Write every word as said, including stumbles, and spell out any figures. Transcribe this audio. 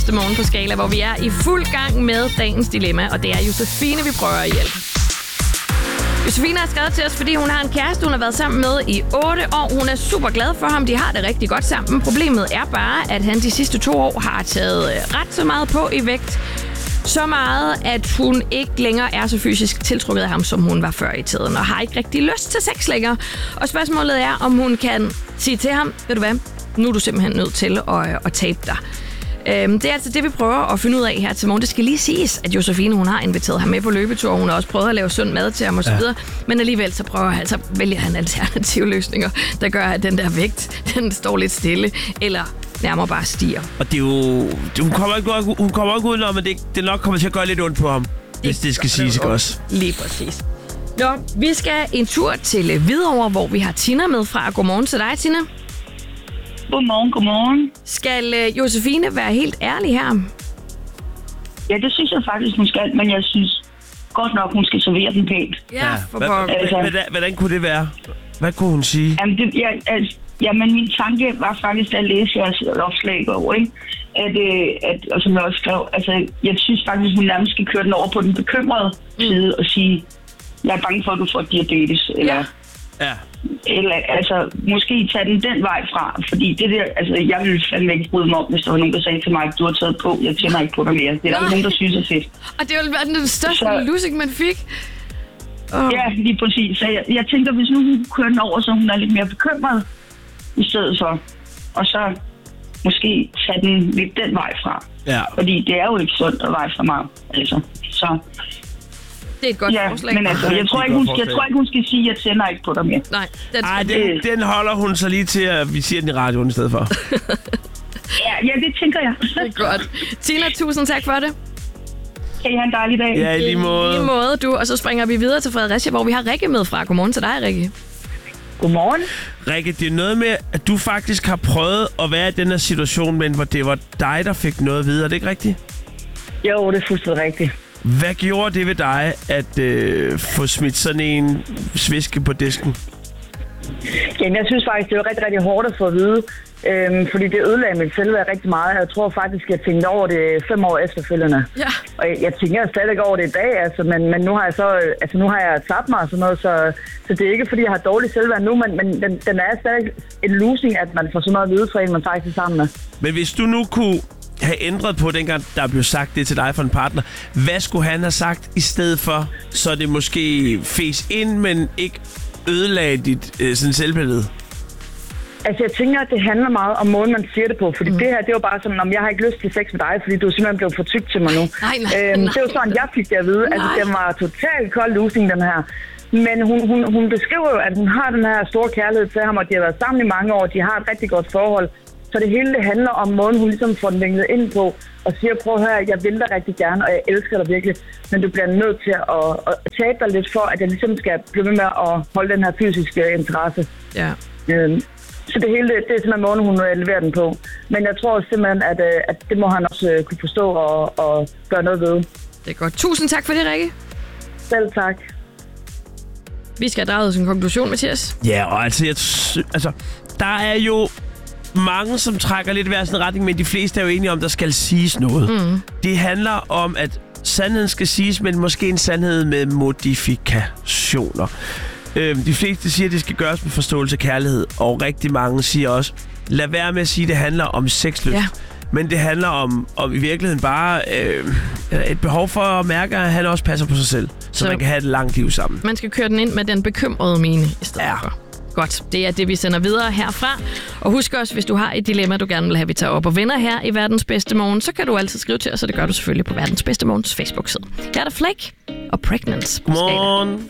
Morgen på Skala, hvor vi er i fuld gang med dagens dilemma, og det er Josefine, vi prøver at hjælpe. Josefine har skrevet til os, fordi hun har en kæreste, hun har været sammen med i otte år. Hun er super glad for ham, de har det rigtig godt sammen. Problemet er bare, at han de sidste to år har taget ret så meget på i vægt. Så meget, at hun ikke længere er så fysisk tiltrukket af ham, som hun var før i tiden, og har ikke rigtig lyst til sex længere. Og spørgsmålet er, om hun kan sige til ham, ved du hvad, nu er du simpelthen nødt til at, at tabe dig. Øhm, det er altså det, vi prøver at finde ud af her til morgen. Det skal lige siges, at Josefine, hun har inviteret ham med på løbetur. Hun har også prøvet at lave sund mad til ham og så videre. Ja. Men alligevel så prøver han, så vælger han alternative løsninger, der gør, at den der vægt, den står lidt stille, eller nærmere bare stiger. Og det er jo... Hun kommer ikke, hun kommer ikke udenom, men det, det nok kommer til at gøre lidt ondt på ham, hvis det, det skal siges også. Lige præcis. Nå, vi skal en tur til Hvidovre, hvor vi har Tina med fra. Godmorgen til dig, Tina. Godmorgen, godmorgen. Skal øh, Josefine være helt ærlig her? Ja, det synes jeg faktisk, hun skal, men jeg synes godt nok, hun skal servere den pænt. Ja, for Hva, altså, hvordan, hvordan kunne det være? Hvad kunne hun sige? Jamen, det, ja, altså, jamen min tanke var faktisk at læse jeres opslag over, ikke? At, øh, at, og som jeg også skrev, altså, jeg synes faktisk, hun nærmest skal køre den over på den bekymrede side mm. og sige, jeg er bange for, at du får diabetes, eller... Ja. Ja. Eller altså, måske tage den den vej fra, fordi det der, altså, jeg ville fandme ikke bryde mig om, hvis der var nogen, der sagde til mig, at du har taget på, jeg tænder ikke på dig mere. Det er der nogen, der synes er fedt. Og det ville være den største så, losing, man fik. Oh. Ja, lige præcis. Så jeg, jeg tænker, hvis nu hun kører den over, så hun er lidt mere bekymret i stedet for, og så måske tage den lidt den vej fra. Ja. Fordi det er jo ikke sundt at veje for meget, altså. Så... Det er et godt ja, forslag. Men altså, jeg tror, ikke, hun, jeg tror ikke, hun skal sige, at jeg tænder ikke på dig mere. Nej, Ej, den, den holder hun så lige til, at vi siger den i radioen i stedet for. ja, ja, det tænker jeg. Det er godt. Tina, tusind tak for det. Kan I have en dejlig dag? Ja, i lige måde. I lige måde, du. Og så springer vi videre til Fredericia, hvor vi har Rikke med fra. Godmorgen til dig, Rikke. Godmorgen. Rikke, det er noget med, at du faktisk har prøvet at være i den her situation, men hvor det var dig, der fik noget videre. Er det ikke rigtigt? Jo, det er fuldstændig rigtigt. Hvad gjorde det ved dig, at øh, få smidt sådan en sviske på disken? Jamen, jeg synes faktisk, det var rigtig, rigtig hårdt at få at vide, øhm, fordi det ødelagde mit selvværd rigtig meget. Jeg tror faktisk, jeg tænkte over det fem år efterfølgende. Ja. Og jeg, jeg tænker stadig over det i dag, altså, men, men nu har jeg så, altså nu har jeg tabt mig og sådan noget, så, så det er ikke, fordi jeg har dårligt selvværd nu, men, men den, den er stadig en losing, at man får sådan noget at vide fra en, man faktisk er sammen med. Men hvis du nu kunne have ændret på, dengang der blev sagt det til dig fra en partner, hvad skulle han have sagt i stedet for, så det måske fes ind, men ikke ødelagde dit øh, sådan selvbillede? Altså, jeg tænker, at det handler meget om måden, man siger det på. Fordi mm. det her, det var bare sådan, om jeg har ikke lyst til sex med dig, fordi du er simpelthen blevet for tyk til mig nu. Nej, nej, øhm, nej. Det var sådan, jeg fik det at vide. Altså, den var totalt kold losing, den her. Men hun, hun, hun beskriver jo, at hun har den her store kærlighed til ham, og de har været sammen i mange år, de har et rigtig godt forhold. Så det hele det handler om måden, hun ligesom får den vinklet ind på, og siger, prøv at høre, jeg vil dig rigtig gerne, og jeg elsker dig virkelig, men du bliver nødt til at, at tabe dig lidt for, at jeg ligesom skal blive ved med at holde den her fysiske interesse. Ja. Øhm, så det hele, det er simpelthen måden, hun leverer den på. Men jeg tror simpelthen, at, at det må han også kunne forstå og, og gøre noget ved. Det er godt. Tusind tak for det, Rikke. Selv tak. Vi skal have draget en konklusion, Mathias. Ja, og altså, jeg, altså, der er jo mange, som trækker lidt hver sin retning, men de fleste er jo enige om, at der skal siges noget. Mm. Det handler om, at sandheden skal siges, men måske en sandhed med modifikationer. Øhm, de fleste siger, at det skal gøres med forståelse og kærlighed, og rigtig mange siger også, lad være med at sige, at det handler om sexlyst. Ja. Men det handler om, om i virkeligheden bare øh, et behov for at mærke, at han også passer på sig selv, så, så man kan have et langt liv sammen. Man skal køre den ind med den bekymrede mine i stedet ja. for. Godt, det er det, vi sender videre herfra. Og husk også, hvis du har et dilemma, du gerne vil have, vi tager op og vender her i Verdens Bedste Morgen, så kan du altid skrive til os, og det gør du selvfølgelig på Verdens Bedste Morgens Facebook-side. Jeg er der Flake og Pregnance. Godmorgen.